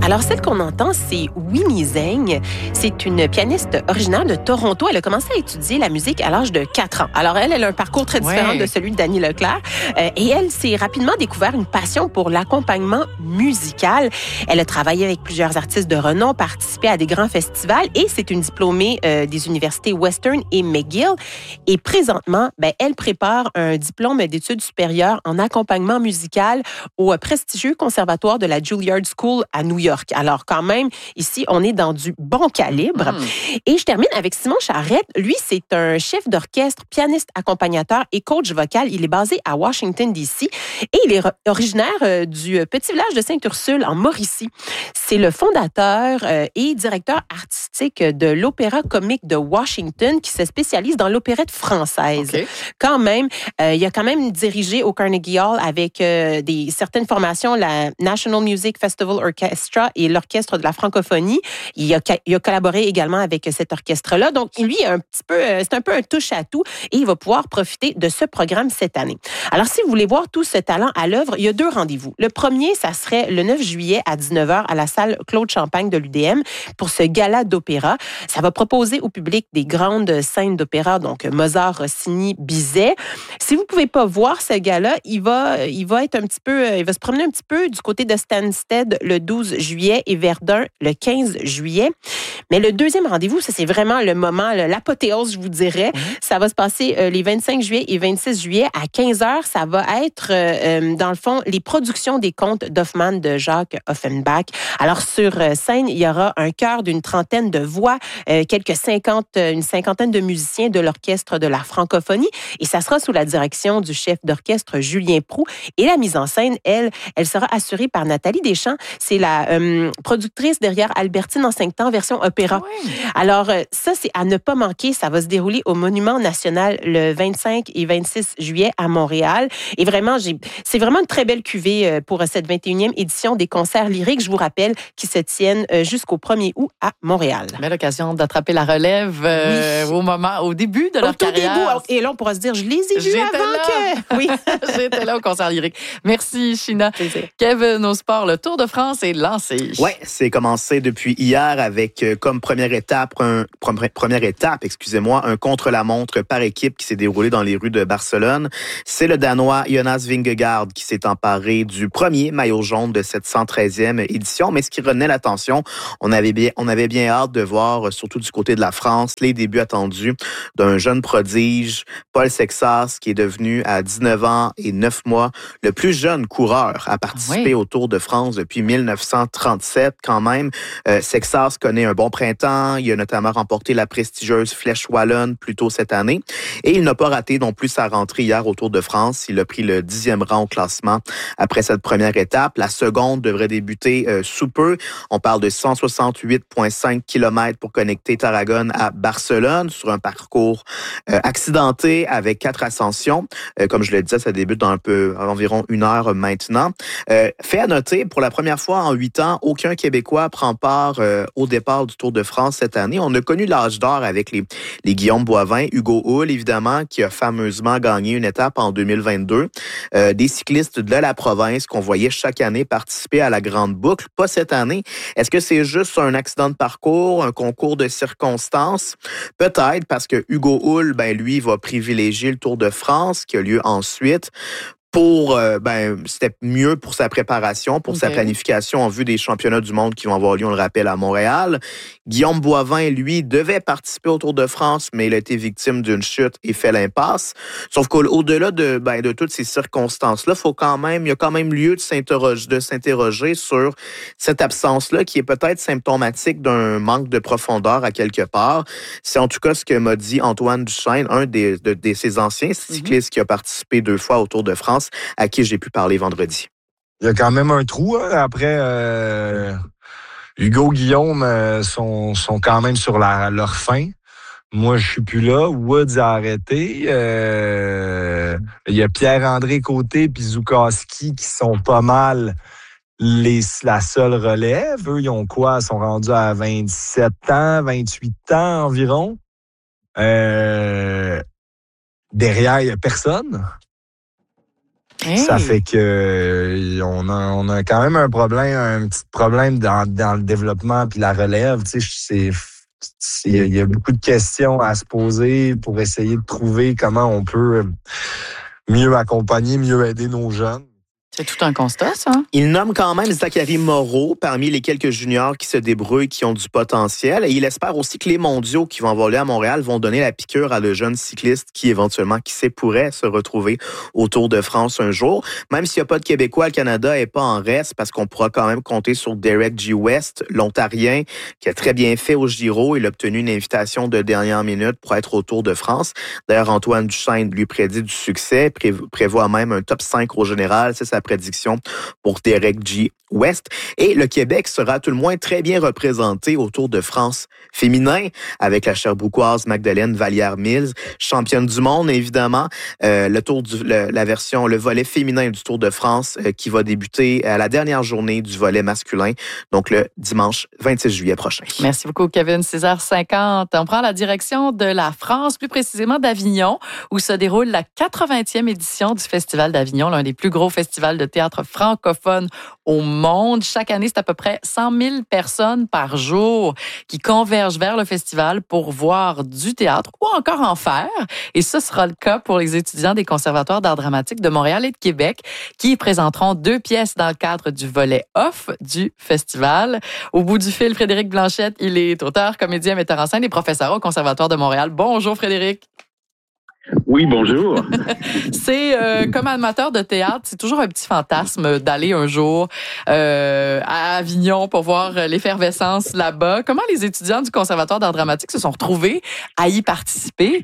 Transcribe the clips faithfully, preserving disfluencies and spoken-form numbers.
Alors, celle qu'on entend, c'est Winnie Zeng. C'est une pianiste originaire de Toronto. Elle a commencé à étudier la musique à l'âge de quatre ans. Alors, elle, elle a un parcours très différent ouais. de celui de Dany Leclerc. Euh, et elle s'est rapidement découvert une passion pour l'accompagnement musical. Elle a travaillé avec plusieurs artistes de renom, participé à des grands festivals et c'est une diplômée euh, des universités Western et McGill. Et présentement, ben, elle prépare un diplôme d'études supérieures en accompagnement musical au prestigieux conservatoire de la Juilliard School à New York. Alors, quand même, ici, on est dans du bon calibre. Mm. Et je termine avec Simon Charette. Lui, c'est un chef d'orchestre, pianiste, accompagnateur et coach vocal. Il est basé à Washington, D C et il est originaire du petit village de Sainte-Ursule, en Mauricie. C'est le fondateur et directeur artistique de l'Opéra comique de Washington qui se spécialise dans l'opérette française. Okay. Quand même, euh, il a quand même dirigé au Carnegie Hall avec euh, des, certaines formations, la National Music Festival Orchestra et l'Orchestre de la francophonie. Il a, il a collaboré également avec cet orchestre-là. Donc, lui, un petit peu, c'est un peu un touche-à-tout et il va pouvoir profiter de ce programme cette année. Alors, si vous voulez voir tout ce talent à l'œuvre, il y a deux rendez-vous. Le premier, ça serait le neuf juillet à dix-neuf heures à la salle Claude Champagne de l'U D M pour ce gala d'opéra. Ça va proposer au public des grandes scènes d'opéra, donc Mozart, Rossini, Bizet. Si vous ne pouvez pas voir ce gala, il va, il va être un petit peu, il va se promener un petit peu du côté de Stansted le douze juillet et Verdun le quinze juillet. Mais le deuxième rendez-vous, ça c'est vraiment le moment, l'apothéose, je vous dirais. Mmh. Ça va se passer euh, les vingt-cinq juillet et vingt-six juillet à quinze heures. Ça va être, euh, dans le fond, les productions des contes d'Hoffmann de Jacques Offenbach. Alors, sur scène, il y aura un chœur d'une trentaine de voix, euh, quelques cinquante, une cinquantaine de musiciens de l'Orchestre de la francophonie. Et ça sera sous la direction du chef d'orchestre Julien Proulx. Et la mise en scène, elle, elle sera assurée par Nathalie Deschamps. C'est la euh, productrice derrière Albertine en cinq temps, version opéra. Oui. Alors, ça, c'est à ne pas manquer. Ça va se dérouler au Monument national le vingt-cinq et vingt-six juillet à Montréal. Et vraiment, j'ai, c'est vraiment une très belle cuvée pour cette vingt et unième édition des concerts lyriques, je vous rappelle, qui se tiennent jusqu'au premier août à Montréal. Belle occasion d'attraper la relève euh, oui. au moment, au début de leur au carrière. Début, et là, on pourra se dire, je les ai vus avant là. que... Oui, j'étais là au concert lyrique. Merci, China. Kev, nos sports, le Tour de France est lancé. Oui, c'est commencé depuis hier avec euh, comme première étape, un, première étape, excusez-moi, un contre-la-montre par équipe qui s'est déroulé dans les rues de Barcelone. C'est le Danois Jonas Vingegaard qui s'est emparé du premier maillot jaune de cette cent treizième édition. Mais ce qui retenait l'attention, on avait bien, on avait bien hâte de voir, surtout du côté de la France, les débuts attendus d'un jeune prodige, Paul Sexas, qui est devenu à dix-neuf ans et neuf mois le plus jeune coureur à participer oui. au Tour de France depuis dix-neuf cent trente-sept quand même. Euh, Sexas connaît un bon printemps. Il a notamment remporté la prestigieuse Flèche Wallonne plus tôt cette année. Et il n'a pas raté non plus sa rentrée hier au Tour de France. Il a pris le dixième rang au classement après cette première étape. La seconde devrait débuter euh, sous peu. On parle de cent soixante-huit virgule cinq kilomètres pour connecter Tarragone à Barcelone sur un parcours euh, accidenté avec quatre ascensions. Euh, comme je le disais, ça débute dans un peu environ une heure maintenant. Euh, fait à noter, pour la première fois en huit ans, aucun Québécois prend part euh, au départ du Tour de France cette année. On a connu l'âge d'or avec les, les Guillaume Boivin, Hugo Hull, évidemment, qui a fameusement gagné une étape en deux mille vingt-deux. Euh, des cyclistes de la province qu'on voyait chaque année participer à la Grande Boucle. Pas cette année. Est-ce que c'est juste un accident de parcours, un concours de circonstances? Peut-être, parce que Hugo Hull, ben, lui, va privilégier le Tour de France qui a lieu ensuite. Pour, euh, ben, c'était mieux pour sa préparation, pour okay. sa planification en vue des championnats du monde qui vont avoir lieu, on le rappelle, à Montréal. Guillaume Boivin, lui, devait participer au Tour de France, mais il a été victime d'une chute et fait l'impasse. Sauf qu'au-delà de, ben, de toutes ces circonstances-là, faut quand même, il y a quand même lieu de s'interroger, de s'interroger sur cette absence-là qui est peut-être symptomatique d'un manque de profondeur à quelque part. C'est en tout cas ce que m'a dit Antoine Duchesne, un des, de, de ses anciens cyclistes mm-hmm. qui a participé deux fois au Tour de France, à qui j'ai pu parler vendredi. Il y a quand même un trou hein, après euh, Hugo, Guillaume euh, sont, sont quand même sur la, leur fin. Moi, je suis plus là. Woods a arrêté. Euh, il y a Pierre-André Côté et Zukowski qui sont pas mal les, la seule relève. Eux, ils ont quoi? Ils sont rendus à vingt-sept ans, vingt-huit ans environ. Euh, derrière, il n'y a personne. Hey. Ça fait que euh, on, a, on a quand même un problème, un petit problème dans, dans le développement puis la relève. Tu sais, c'est, il y a beaucoup de questions à se poser pour essayer de trouver comment on peut mieux accompagner, mieux aider nos jeunes. C'est tout un constat, ça. Il nomme quand même Zachary Moreau parmi les quelques juniors qui se débrouillent, qui ont du potentiel. Et il espère aussi que les mondiaux qui vont avoir lieu à Montréal vont donner la piqûre à de jeunes cyclistes qui, éventuellement, qui sait, pourraient se retrouver au Tour de France un jour. Même s'il n'y a pas de Québécois, le Canada n'est pas en reste parce qu'on pourra quand même compter sur Derek G. West, l'Ontarien, qui a très bien fait au Giro. Il a obtenu une invitation de dernière minute pour être au Tour de France. D'ailleurs, Antoine Duchesne lui prédit du succès, pré- prévoit même un top cinq au général. C'est sa prédiction pour Derek G. West. Et le Québec sera tout le moins très bien représenté au Tour de France féminin avec la Sherbrookoise Magdalene Vallière-Mills, championne du monde évidemment. Euh, le tour du, le, la version, le volet féminin du Tour de France euh, qui va débuter à la dernière journée du volet masculin, donc le dimanche vingt-six juillet prochain. Merci beaucoup, Kevin. six heures cinquante. On prend la direction de la France, plus précisément d'Avignon, où se déroule la quatre-vingtième édition du Festival d'Avignon, l'un des plus gros festivals de théâtre francophone au monde. Chaque année, c'est à peu près cent mille personnes par jour qui convergent vers le festival pour voir du théâtre ou encore en faire. Et ce sera le cas pour les étudiants des conservatoires d'art dramatique de Montréal et de Québec qui présenteront deux pièces dans le cadre du volet off du festival. Au bout du fil, Frédéric Blanchette, il est auteur, comédien, metteur en scène et professeur au Conservatoire de Montréal. Bonjour Frédéric. Oui, bonjour. c'est euh, comme amateur de théâtre, c'est toujours un petit fantasme d'aller un jour euh, à Avignon pour voir l'effervescence là-bas. Comment les étudiants du Conservatoire d'art dramatique se sont retrouvés à y participer?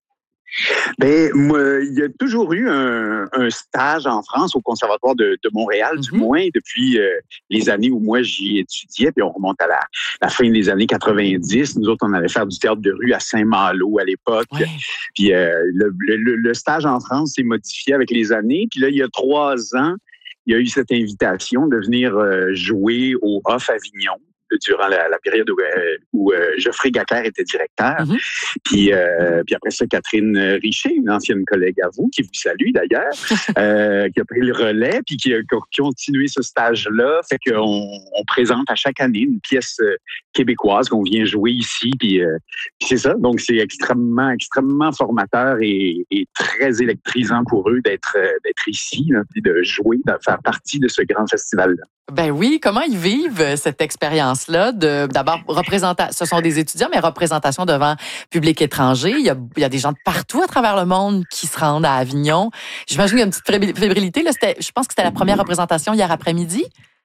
Ben, moi, il y a toujours eu un, un stage en France au Conservatoire de, de Montréal, mm-hmm. du moins depuis euh, les années où moi j'y étudiais, puis on remonte à la, la fin des années quatre-vingt-dix. Nous autres, on allait faire du théâtre de rue à Saint-Malo à l'époque. Ouais. Puis euh, le, le, le stage en France s'est modifié avec les années. Puis là, il y a trois ans, il y a eu cette invitation de venir euh, jouer au Off Avignon durant la, la période où, euh, où euh, Geoffrey Gacker était directeur. Mm-hmm. Puis, euh, puis après ça, Catherine Richer, une ancienne collègue à vous, qui vous salue d'ailleurs, euh, qui a pris le relais puis qui a, qui a continué ce stage-là. Fait qu'on on présente à chaque année une pièce euh, québécoise qu'on vient jouer ici. Puis, euh, puis c'est ça. Donc, c'est extrêmement, extrêmement formateur et, et très électrisant pour eux d'être, euh, d'être ici, là, puis de jouer, de faire partie de ce grand festival-là. Ben oui, comment ils vivent cette expérience-là de d'abord représentation, ce sont des étudiants, mais représentation devant public étranger. Il y a, il y a des gens de partout à travers le monde qui se rendent à Avignon. J'imagine qu'il y a une petite fébrilité. Là, c'était, je pense que c'était la première représentation hier après-midi.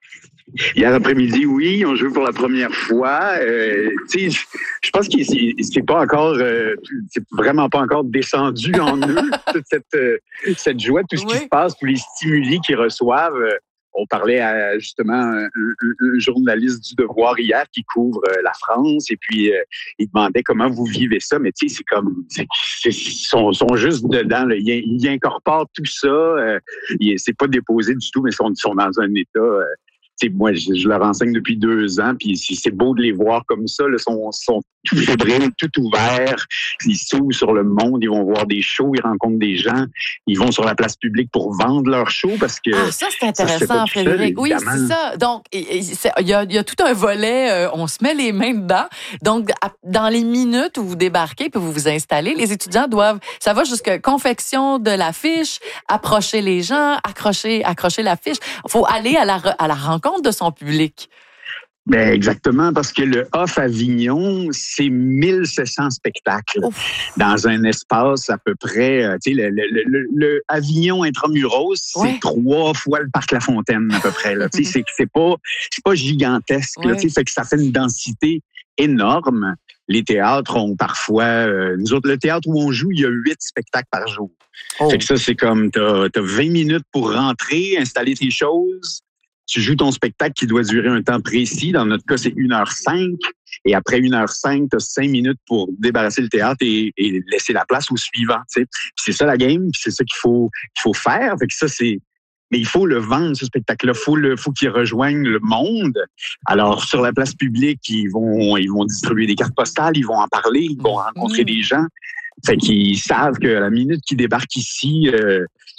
Hier après-midi, oui, on joue pour la première fois. Euh, tu sais, je pense que c'est, c'est pas encore, euh, c'est vraiment pas encore descendu en eux toute cette euh, cette joie, tout ce oui. qui se passe, tous les stimuli qu'ils reçoivent. Euh, On parlait à justement un, un, un journaliste du Devoir hier qui couvre euh, la France et puis euh, il demandait comment vous vivez ça, mais tu sais c'est comme c'est, c'est, ils sont, sont juste dedans, là. Ils, ils incorporent tout ça, euh, ils, c'est pas déposé du tout, mais ils sont, ils sont dans un état. Euh, tu sais, moi je, je leur enseigne depuis deux ans, puis c'est beau de les voir comme ça, là, sont, sont tout fébriles, tout ouverts, ils s'ouvrent sur le monde, ils vont voir des shows, ils rencontrent des gens, ils vont sur la place publique pour vendre leurs shows parce que ah ça c'est intéressant, Frédéric. Oui, c'est ça. Donc il y a, il y a tout un volet, euh, on se met les mains dedans. Donc dans les minutes où vous débarquez puis vous vous installez, les étudiants doivent, ça va jusqu'à confection de l'affiche, approcher les gens, accrocher, accrocher l'affiche. Il faut aller à la à la rencontre de son public. Ben exactement, parce que le Off Avignon, c'est mille sept cents spectacles Ouf. Dans un espace à peu près, tu sais, le, le, le, le Avignon Intramuros, c'est ouais. trois fois le Parc La Fontaine à peu près. Là. Tu sais, c'est, c'est pas, c'est pas gigantesque. Ouais. Là, tu sais, fait que ça fait une densité énorme. Les théâtres ont parfois, euh, nous autres, le théâtre où on joue, il y a huit spectacles par jour. Oh. Fait que ça, c'est comme, t'as, t'as vingt minutes pour rentrer, installer tes choses. Tu joues ton spectacle qui doit durer un temps précis. Dans notre cas, c'est une heure cinq. Et après une heure cinq, tu as cinq minutes pour débarrasser le théâtre et, et laisser la place au suivant. Puis c'est ça la game, puis c'est ça qu'il faut, qu'il faut faire. Fait que ça, c'est... Mais il faut le vendre, ce spectacle-là. Il faut, le, faut qu'il rejoigne le monde. Alors, sur la place publique, ils vont, ils vont distribuer des cartes postales, ils vont en parler, ils vont rencontrer mmh. des gens. Fait qu'ils savent qu'à la minute qu'ils débarquent ici, euh,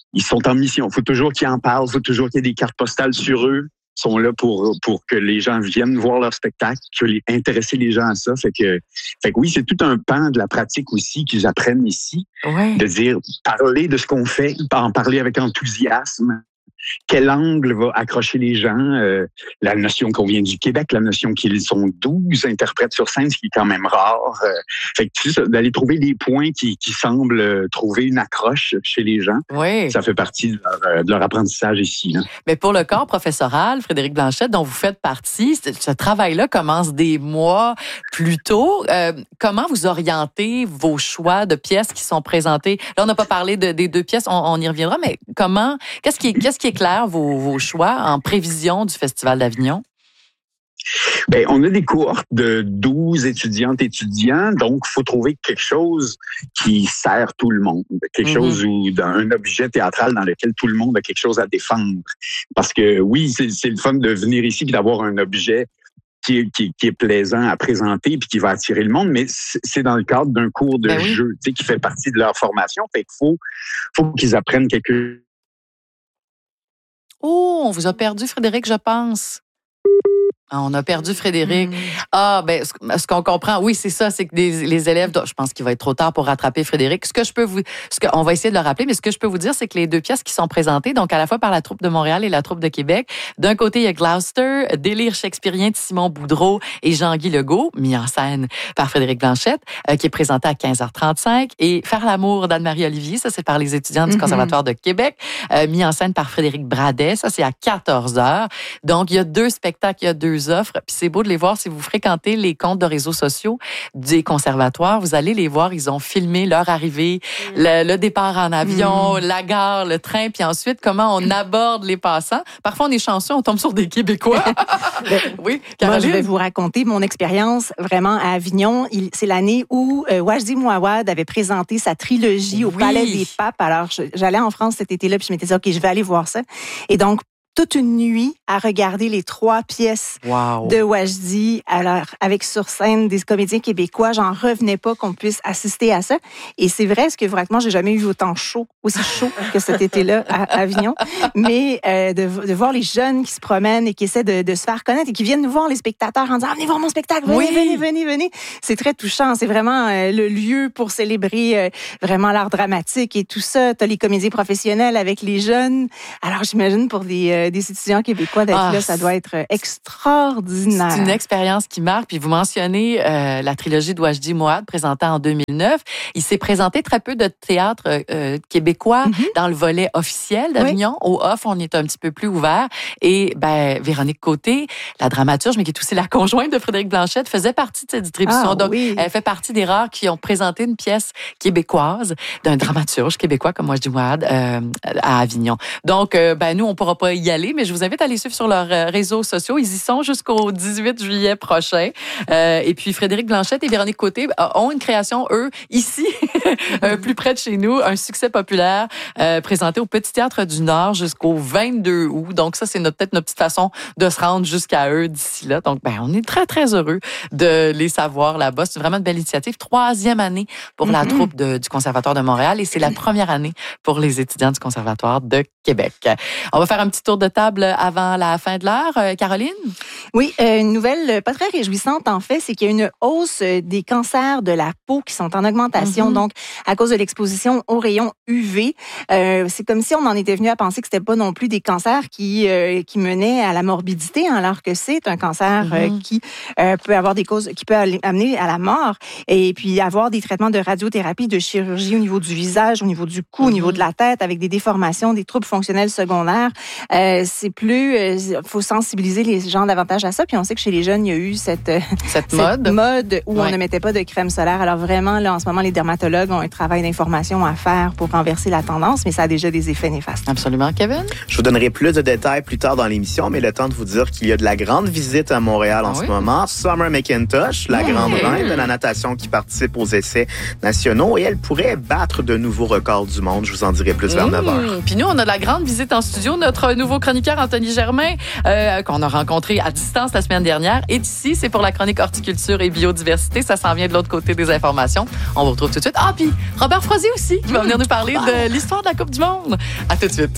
ils sont en mission. Il faut toujours qu'ils en parlent, il faut toujours qu'il y ait des cartes postales sur eux. Ils sont là pour pour que les gens viennent voir leur spectacle, que les, intéresser les gens à ça. Fait que, fait que oui, c'est tout un pan de la pratique aussi qu'ils apprennent ici. Ouais. De dire, parler de ce qu'on fait, en parler avec enthousiasme. Quel angle va accrocher les gens? Euh, la notion qu'on vient du Québec, la notion qu'ils sont douze interprètes sur scène, ce qui est quand même rare. Euh, fait que tu sais, d'aller trouver des points qui, qui semblent trouver une accroche chez les gens, oui. Ça fait partie de leur, de leur apprentissage ici. Là. Mais pour le corps professoral, Frédéric Blanchette, dont vous faites partie, ce travail-là commence des mois plus tôt. Euh, comment vous orientez vos choix de pièces qui sont présentées? Là, on n'a pas parlé de, des deux pièces, on, on y reviendra, mais comment, qu'est-ce qui est, qu'est-ce qui est clair, vos, vos choix en prévision du Festival d'Avignon? Ben, on a des cohortes de douze étudiantes et étudiants, donc il faut trouver quelque chose qui sert tout le monde, quelque mm-hmm. chose ou un objet théâtral dans lequel tout le monde a quelque chose à défendre. Parce que oui, c'est, c'est le fun de venir ici et d'avoir un objet qui est, qui, qui est plaisant à présenter puis qui va attirer le monde, mais c'est dans le cadre d'un cours de ben oui. jeu, tu sais, qui fait partie de leur formation. Fait qu'il faut, faut qu'ils apprennent quelque chose. Oh, on vous a perdu, Frédéric, je pense. Ah, on a perdu Frédéric. Mmh. Ah, ben, ce, ce qu'on comprend, oui, c'est ça, c'est que les, les élèves, je pense qu'il va être trop tard pour rattraper Frédéric. Ce que je peux vous, ce que, on va essayer de le rappeler, mais ce que je peux vous dire, c'est que les deux pièces qui sont présentées, donc à la fois par la troupe de Montréal et la troupe de Québec, d'un côté, il y a Gloucester, Délire shakespearien de Simon Boudreau et Jean-Guy Legault, mis en scène par Frédéric Blanchette, euh, qui est présenté à quinze heures trente-cinq, et Faire l'amour d'Anne-Marie Olivier, ça c'est par les étudiants du mmh. Conservatoire de Québec, euh, mis en scène par Frédéric Bradet, ça c'est à quatorze heures. Donc, il y a deux spectacles, il y a deux offres, puis c'est beau de les voir si vous fréquentez les comptes de réseaux sociaux des conservatoires. Vous allez les voir, ils ont filmé leur arrivée, mmh. le, le départ en avion, mmh. la gare, le train, puis ensuite comment on aborde les passants. Parfois, on est chanceux, on tombe sur des Québécois. Oui, Caroline? Moi, je vais vous raconter mon expérience vraiment à Avignon. Il, c'est l'année où euh, Wajdi Mouawad avait présenté sa trilogie au oui. Palais des Papes. Alors, je, j'allais en France cet été-là, puis je m'étais dit, OK, je vais aller voir ça. Et donc, toute une nuit à regarder les trois pièces wow. de Wajdi, alors avec sur scène des comédiens québécois. J'en revenais pas qu'on puisse assister à ça. Et c'est vrai, ce que vraiment, j'ai jamais eu autant chaud, aussi chaud que cet été-là à Avignon. Mais euh, de, de voir les jeunes qui se promènent et qui essaient de, de se faire connaître et qui viennent nous voir, les spectateurs, en disant ah, « Venez voir mon spectacle, venez, oui. venez, venez, venez ». C'est très touchant. C'est vraiment euh, le lieu pour célébrer euh, vraiment l'art dramatique et tout ça. T'as les comédiens professionnels avec les jeunes. Alors, j'imagine pour des... Euh, des étudiants québécois d'être ah, là, ça doit être extraordinaire. C'est une expérience qui marque. Puis vous mentionnez euh, la trilogie de Wajdi Mouawad présentée en deux mille neuf. Il s'est présenté très peu de théâtre euh, québécois mm-hmm. dans le volet officiel d'Avignon. Oui. Au off, on est un petit peu plus ouvert. Et ben Véronique Côté, la dramaturge, mais qui est aussi la conjointe de Frédéric Blanchette, faisait partie de cette distribution. Ah, Donc, oui. elle fait partie des rares qui ont présenté une pièce québécoise d'un dramaturge québécois comme Wajdi Mouawad euh, à Avignon. Donc, euh, ben nous, on pourra pas y aller, mais je vous invite à les suivre sur leurs réseaux sociaux. Ils y sont jusqu'au dix-huit juillet prochain. Euh, et puis, Frédéric Blanchette et Véronique Côté ont une création, eux, ici, euh, plus près de chez nous, un succès populaire euh, présenté au Petit Théâtre du Nord jusqu'au vingt-deux août. Donc, ça, c'est notre, peut-être notre petite façon de se rendre jusqu'à eux d'ici là. Donc, ben, on est très, très heureux de les savoir là-bas. C'est vraiment une belle initiative. Troisième année pour mm-hmm. la troupe de, du Conservatoire de Montréal et c'est la première année pour les étudiants du Conservatoire de Québec. On va faire un petit tour de table avant la fin de l'heure. Euh, Caroline? Oui, euh, une nouvelle pas très réjouissante, en fait, c'est qu'il y a une hausse des cancers de la peau qui sont en augmentation, mm-hmm. donc à cause de l'exposition aux rayons U V. Euh, c'est comme si on en était venu à penser que c'était pas non plus des cancers qui euh, qui menaient à la morbidité, hein, alors que c'est un cancer mm-hmm. euh, qui euh, peut avoir des causes, qui peut amener à la mort, et puis avoir des traitements de radiothérapie, de chirurgie au niveau du visage, au niveau du cou, mm-hmm. au niveau de la tête, avec des déformations, des troubles fonctionnels secondaires. Euh, c'est plus, il euh, faut sensibiliser les gens davantage à ça. Puis on sait que chez les jeunes, il y a eu cette, cette, cette mode. mode où ouais. on ne mettait pas de crème solaire. Alors vraiment, là, en ce moment, les dermatologues ont un travail d'information à faire pour renverser la tendance, mais ça a déjà des effets néfastes. Absolument. Kevin? Je vous donnerai plus de détails plus tard dans l'émission, mais le temps de vous dire qu'il y a de la grande visite à Montréal en ah, ce oui? moment. Summer McIntosh, la oui. grande reine de la natation qui participe aux essais nationaux, et elle pourrait battre de nouveaux records du monde. Je vous en dirai plus vers mmh. neuf heures. Puis nous, on a de la grande visite en studio. Notre nouveau chroniqueur, Anthony Germain, euh, qu'on a rencontré à distance la semaine dernière, est ici. C'est pour la chronique horticulture et biodiversité. Ça s'en vient de l'autre côté des informations. On vous retrouve tout de suite. Ah, puis Robert Frozier aussi, qui va venir nous parler de l'histoire de la Coupe du Monde. À tout de suite.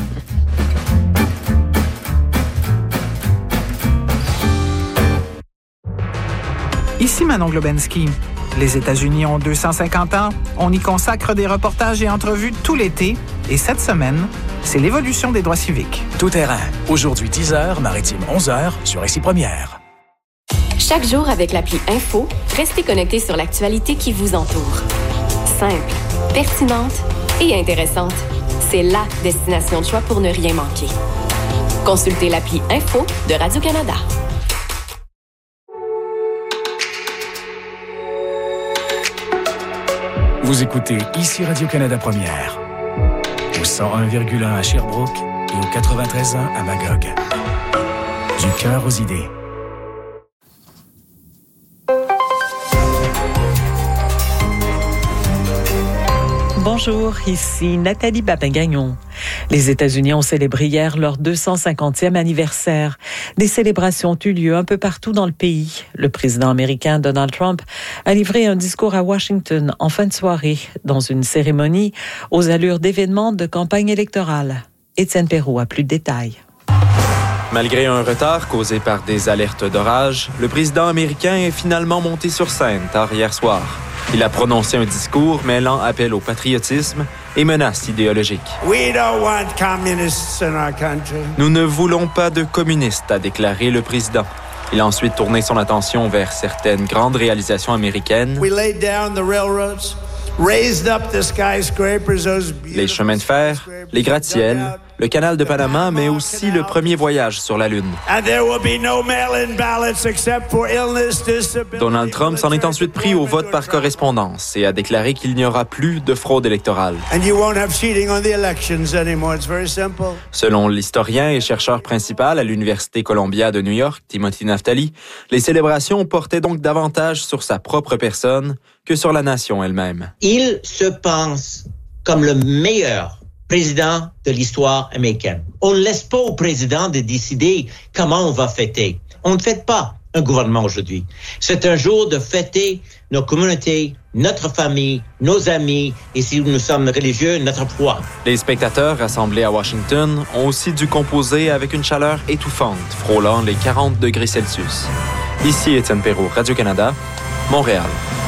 Ici Manon Globensky. Les États-Unis ont deux cent cinquante ans. On y consacre des reportages et entrevues tout l'été. Et cette semaine, c'est l'évolution des droits civiques. Tout terrain. Aujourd'hui dix heures, maritime onze heures, sur Récit Première. Chaque jour avec l'appli Info, restez connectés sur l'actualité qui vous entoure. Simple, pertinente et intéressante. C'est la destination de choix pour ne rien manquer. Consultez l'appli Info de Radio-Canada. Vous écoutez ici Radio-Canada Première, au cent un virgule un à Sherbrooke et au quatre-vingt-treize virgule un à Magog. Du cœur aux idées. Bonjour, ici Nathalie Babin-Gagnon. Les États-Unis ont célébré hier leur deux cent cinquantième anniversaire. Des célébrations ont eu lieu un peu partout dans le pays. Le président américain Donald Trump a livré un discours à Washington en fin de soirée, dans une cérémonie aux allures d'événements de campagne électorale. Étienne Perrault a plus de détails. Malgré un retard causé par des alertes d'orage, le président américain est finalement monté sur scène tard hier soir. Il a prononcé un discours mêlant appel au patriotisme et menaces idéologiques. We don't want communists in our country. Nous ne voulons pas de communistes, a déclaré le président. Il a ensuite tourné son attention vers certaines grandes réalisations américaines. We laid down the railroads, raised up the skyscrapers, those les chemins de fer, les gratte-ciels, le canal de Panama, mais aussi le premier voyage sur la Lune. Donald Trump s'en est ensuite pris au vote par correspondance et a déclaré qu'il n'y aura plus de fraude électorale. Selon l'historien et chercheur principal à l'Université Columbia de New York, Timothy Naftali, les célébrations portaient donc davantage sur sa propre personne que sur la nation elle-même. Il se pense comme le meilleur président de l'histoire américaine. On ne laisse pas au président de décider comment on va fêter. On ne fête pas un gouvernement aujourd'hui. C'est un jour de fêter nos communautés, notre famille, nos amis et si nous sommes religieux, notre foi. Les spectateurs rassemblés à Washington ont aussi dû composer avec une chaleur étouffante, frôlant les quarante degrés Celsius. Ici Étienne Perrault, Radio-Canada, Montréal.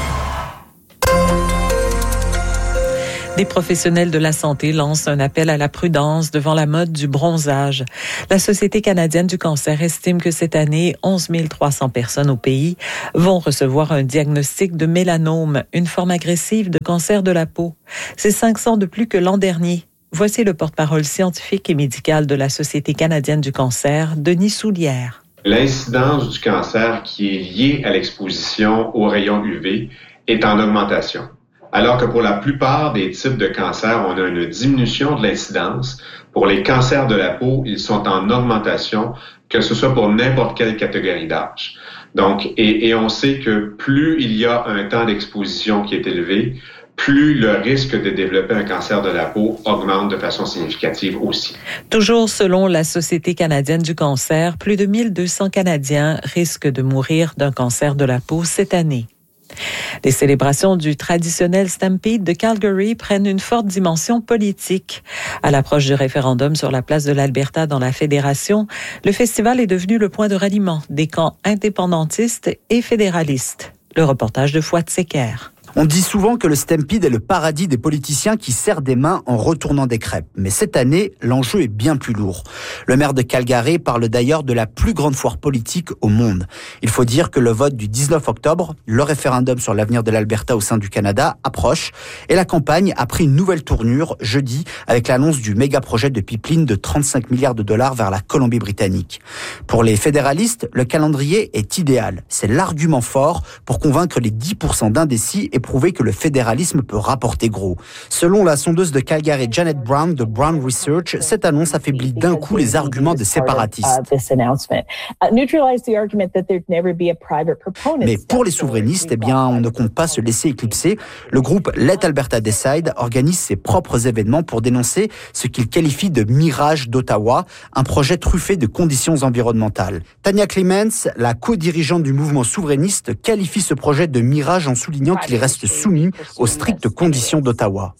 Des professionnels de la santé lancent un appel à la prudence devant la mode du bronzage. La Société canadienne du cancer estime que cette année, onze mille trois cents personnes au pays vont recevoir un diagnostic de mélanome, une forme agressive de cancer de la peau. C'est cinq cents de plus que l'an dernier. Voici le porte-parole scientifique et médical de la Société canadienne du cancer, Denis Soulière. L'incidence du cancer qui est liée à l'exposition aux rayons U V est en augmentation. Alors que pour la plupart des types de cancers, on a une diminution de l'incidence. Pour les cancers de la peau, ils sont en augmentation, que ce soit pour n'importe quelle catégorie d'âge. Donc, et, et on sait que plus il y a un temps d'exposition qui est élevé, plus le risque de développer un cancer de la peau augmente de façon significative aussi. Toujours selon la Société canadienne du cancer, plus de mille deux cents Canadiens risquent de mourir d'un cancer de la peau cette année. Les célébrations du traditionnel Stampede de Calgary prennent une forte dimension politique. À l'approche du référendum sur la place de l'Alberta dans la Fédération, le festival est devenu le point de ralliement des camps indépendantistes et fédéralistes. Le reportage de Fouad Secker. On dit souvent que le Stampede est le paradis des politiciens qui serrent des mains en retournant des crêpes. Mais cette année, l'enjeu est bien plus lourd. Le maire de Calgary parle d'ailleurs de la plus grande foire politique au monde. Il faut dire que le vote du dix-neuf octobre, le référendum sur l'avenir de l'Alberta au sein du Canada, approche. Et la campagne a pris une nouvelle tournure jeudi avec l'annonce du méga-projet de pipeline de trente-cinq milliards de dollars vers la Colombie-Britannique. Pour les fédéralistes, le calendrier est idéal. C'est l'argument fort pour convaincre les dix pour cent d'indécis et prouver que le fédéralisme peut rapporter gros. Selon la sondeuse de Calgary Janet Brown de Brown Research, cette annonce affaiblit d'un coup les arguments des séparatistes. Mais pour les souverainistes, eh bien, on ne compte pas se laisser éclipser. Le groupe Let Alberta Decide organise ses propres événements pour dénoncer ce qu'il qualifie de mirage d'Ottawa, un projet truffé de conditions environnementales. Tanya Clements, la co-dirigeante du mouvement souverainiste, qualifie ce projet de mirage en soulignant qu'il reste restent soumis aux strictes conditions d'Ottawa.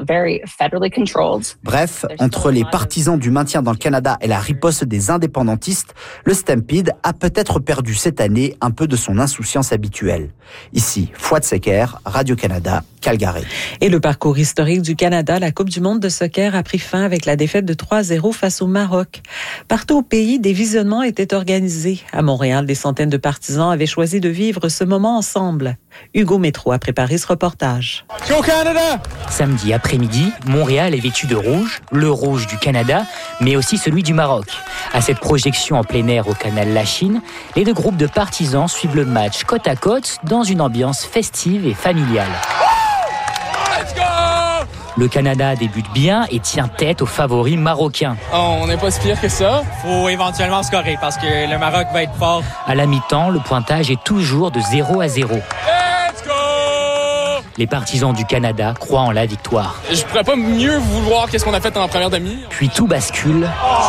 Bref, entre les partisans du maintien dans le Canada et la riposte des indépendantistes, le Stampede a peut-être perdu cette année un peu de son insouciance habituelle. Ici, Fouad Secker, Radio-Canada, Calgary. Et le parcours historique du Canada, la Coupe du monde de soccer a pris fin avec la défaite de trois à zéro face au Maroc. Partout au pays, des visionnements étaient organisés. À Montréal, des centaines de partisans avaient choisi de vivre ce moment ensemble. Hugo Métro a préparé ce reportage. Go Canada! Samedi après-midi, Montréal est vêtu de rouge, le rouge du Canada, mais aussi celui du Maroc. À cette projection en plein air au canal Lachine, les deux groupes de partisans suivent le match côte à côte dans une ambiance festive et familiale. Let's go! Le Canada débute bien et tient tête aux favoris marocains. Oh, on n'est pas si pire que ça. Faut éventuellement scorer parce que le Maroc va être fort. À la mi-temps, le pointage est toujours de zéro à zéro. Let's go! Les partisans du Canada croient en la victoire. Je pourrais pas mieux vouloir qu'est-ce qu'on a fait en première demi. Puis tout bascule. Oh!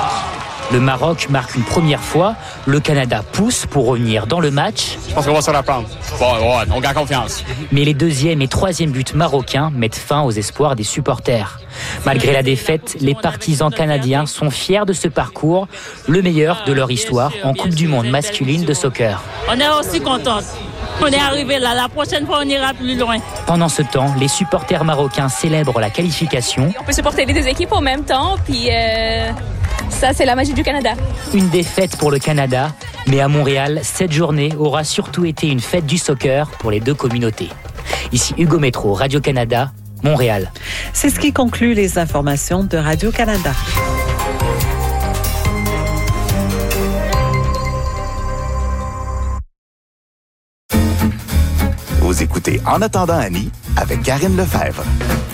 Le Maroc marque une première fois, le Canada pousse pour revenir dans le match. Je pense qu'on va se la prendre. Bon, ouais, on gagne confiance. Mais les deuxième et troisième buts marocains mettent fin aux espoirs des supporters. Malgré la défaite, les partisans canadiens sont fiers de ce parcours, le meilleur de leur histoire en Coupe du monde masculine de soccer. On est aussi contents. On est arrivé là. La prochaine fois, on ira plus loin. Pendant ce temps, les supporters marocains célèbrent la qualification. On peut supporter les deux équipes en même temps, puis euh, ça, c'est la magie du Canada. Une défaite pour le Canada, mais à Montréal, cette journée aura surtout été une fête du soccer pour les deux communautés. Ici Hugo Métro, Radio-Canada, Montréal. C'est ce qui conclut les informations de Radio-Canada. Vous écoutez En attendant Annie avec Karine Lefebvre.